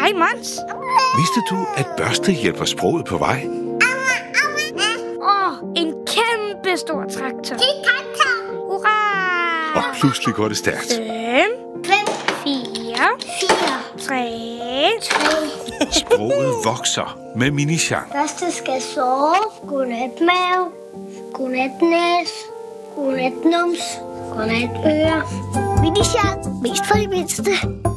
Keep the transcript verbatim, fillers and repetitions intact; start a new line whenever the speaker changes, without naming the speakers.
Hej, Mons.
Vidste du, at børste hjælper sproget på vej?
Åh, oh, en kæmpe stor traktor.
Det er traktor.
Hurra!
Og pludselig går det stærkt.
Fem,
Fem,
fire,
fire,
tre.
tre.
Sproget vokser med Mini-Jean.
Første skal sove. Godnat, mave. Godnat, næs. Godnat, nums. Godnat, øre. Mini-Jean. Mest for de mindste.